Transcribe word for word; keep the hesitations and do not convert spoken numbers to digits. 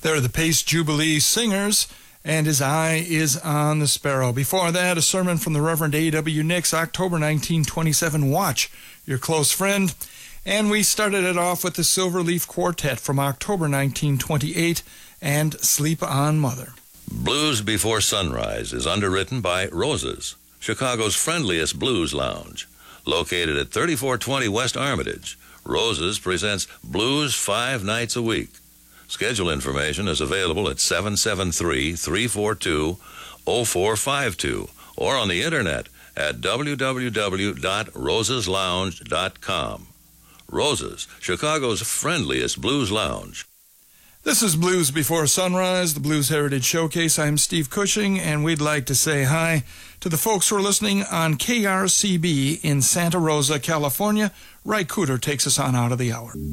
They're the Pace Jubilee Singers, and His Eye is on the Sparrow. Before that, a sermon from the Reverend A W Nix, October nineteen twenty-seven, Watch Your Close Friend. And we started it off with the Silverleaf Quartet from October nineteen twenty-eight, and Sleep On, Mother. Blues Before Sunrise is underwritten by Roses, Chicago's friendliest blues lounge. Located at thirty-four twenty West Armitage, Roses presents blues five nights a week. Schedule information is available at seven seven three, three four two, zero four five two or on the internet at w w w dot roses lounge dot com. Roses, Chicago's friendliest blues lounge. This is Blues Before Sunrise, the Blues Heritage Showcase. I'm Steve Cushing, and we'd like to say hi to the folks who are listening on K R C B in Santa Rosa, California. Ry Cooter takes us on out of the hour.